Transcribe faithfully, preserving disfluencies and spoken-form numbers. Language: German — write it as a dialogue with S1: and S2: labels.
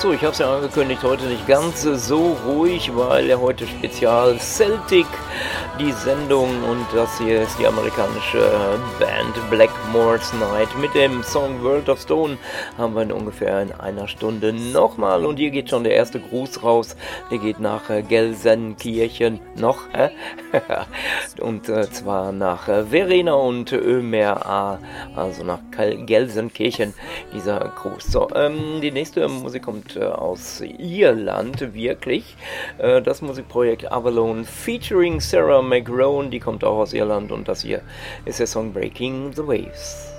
S1: Achso, ich habe es ja angekündigt, heute nicht ganz so ruhig, weil ja heute Spezial Celtic die Sendung und das hier ist die amerikanische Band Blackmore's Night. Mit dem Song World of Stone haben wir in ungefähr in einer Stunde nochmal und hier geht schon der erste Gruß raus, der geht nach Gelsenkirchen noch, äh? und äh, zwar nach Verena und Ömer, also nach Gelsenkirchen, dieser Gruß. So, ähm, die nächste Musik kommt äh, aus Irland, wirklich. Äh, das Musikprojekt Avalon featuring Sarah McGrone, die kommt auch aus Irland und das hier ist der Song Breaking the Waves.